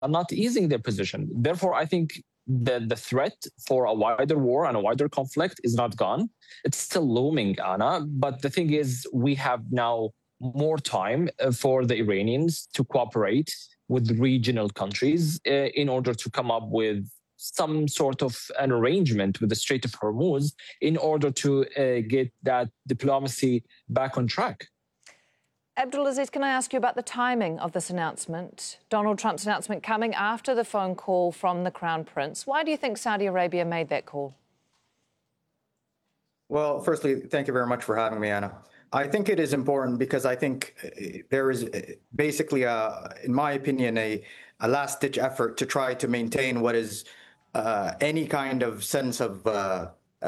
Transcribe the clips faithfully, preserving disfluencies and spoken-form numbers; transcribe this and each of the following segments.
not easing their position. Therefore, I think the, the threat for a wider war and a wider conflict is not gone. It's still looming, Anna. But the thing is, we have now more time for the Iranians to cooperate with regional countries uh, in order to come up with some sort of an arrangement with the Strait of Hormuz in order to uh, get that diplomacy back on track. Abdulaziz, can I ask you about the timing of this announcement? Donald Trump's announcement coming after the phone call from the Crown Prince. Why do you think Saudi Arabia made that call? Well, firstly, thank you very much for having me, Anna. I think it is important because I think there is basically, a, in my opinion, a, a last-ditch effort to try to maintain what is uh, any kind of sense of uh,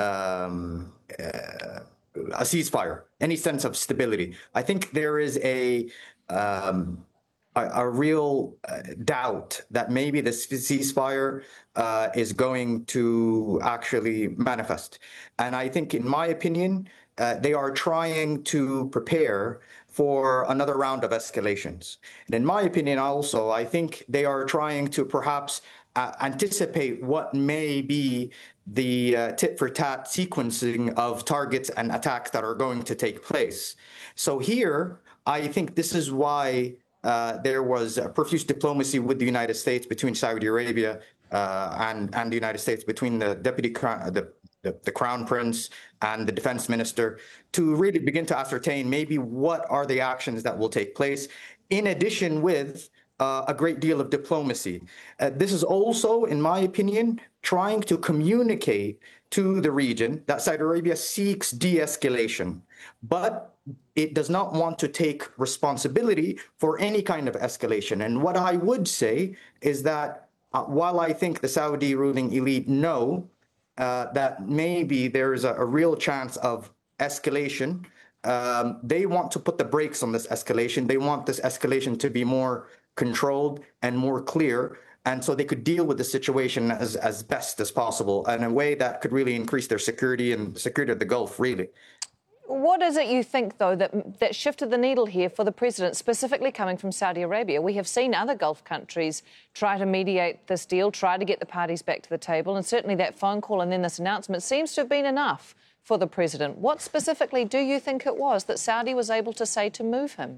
um, uh, a ceasefire, any sense of stability. I think there is a um, a, a real uh, doubt that maybe the ceasefire uh, is going to actually manifest. And I think, in my opinion, uh, they are trying to prepare for another round of escalations. And in my opinion, also, I think they are trying to perhaps uh, anticipate what may be the uh, tit-for-tat sequencing of targets and attacks that are going to take place. So here, I think this is why uh, there was a profuse diplomacy with the United States between Saudi Arabia uh, and, and the United States, between the deputy crown, the, the, the crown prince and the defense minister, to really begin to ascertain maybe what are the actions that will take place, in addition with Uh, a great deal of diplomacy. Uh, this is also, in my opinion, trying to communicate to the region that Saudi Arabia seeks de-escalation, but it does not want to take responsibility for any kind of escalation. And what I would say is that uh, while I think the Saudi ruling elite know uh, that maybe there is a, a real chance of escalation, um, they want to put the brakes on this escalation. They want this escalation to be more controlled and more clear, and so they could deal with the situation as, as best as possible in a way that could really increase their security and security of the Gulf, really. What is it you think, though, that, that shifted the needle here for the president, specifically coming from Saudi Arabia? We have seen other Gulf countries try to mediate this deal, try to get the parties back to the table, and certainly that phone call and then this announcement seems to have been enough for the president. What specifically do you think it was that Saudi was able to say to move him?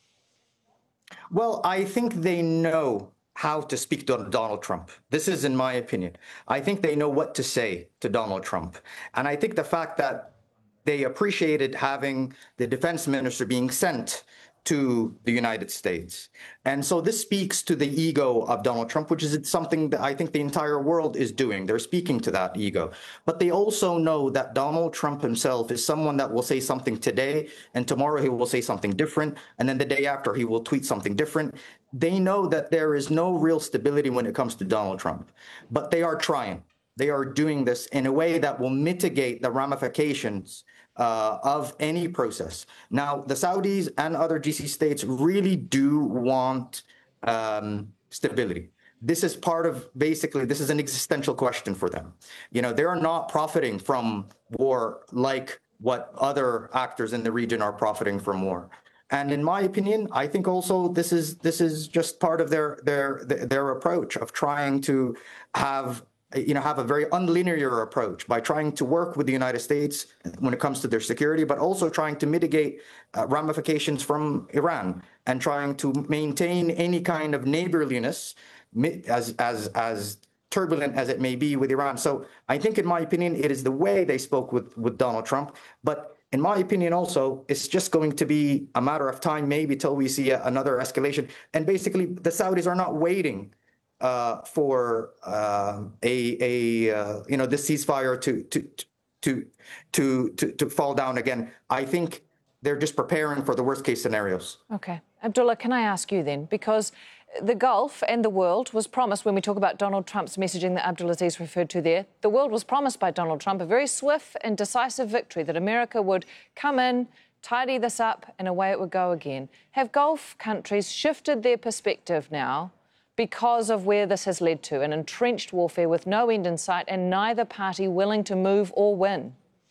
Well, I think they know how to speak to Donald Trump. This is, in my opinion. I think they know what to say to Donald Trump. And I think the fact that they appreciated having the defense minister being sent to the United States. And so this speaks to the ego of Donald Trump, which is something that I think the entire world is doing. They're speaking to that ego. But they also know that Donald Trump himself is someone that will say something today, and tomorrow he will say something different, and then the day after he will tweet something different. They know that there is no real stability when it comes to Donald Trump. But they are trying. They are doing this in a way that will mitigate the ramifications Uh, of any process. Now, the Saudis and other G C C states really do want um, stability. This is part of, basically, this is an existential question for them. You know, they're not profiting from war like what other actors in the region are profiting from war. And in my opinion, I think also this is this is just part of their their their approach of trying to have you know, have a very unlinear approach by trying to work with the United States when it comes to their security, but also trying to mitigate uh, ramifications from Iran and trying to maintain any kind of neighborliness as, as, as turbulent as it may be with Iran. So I think, in my opinion, it is the way they spoke with, with Donald Trump. But in my opinion, also, it's just going to be a matter of time, maybe till we see a, another escalation. And basically, the Saudis are not waiting Uh, for uh, a, a uh, you know, this ceasefire to to to to to to fall down again. I think they're just preparing for the worst case scenarios. Okay, Abdullah, can I ask you then, because the Gulf and the world was promised, when we talk about Donald Trump's messaging that Abdulaziz referred to there, the world was promised by Donald Trump a very swift and decisive victory, that America would come in, tidy this up, and away it would go again. Have Gulf countries shifted their perspective now because of where this has led to, an entrenched warfare with no end in sight and neither party willing to move or win?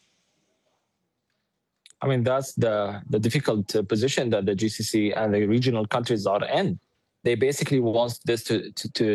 I mean, that's the, the difficult uh, position that the G C C and the regional countries are in. They basically want this to, to, to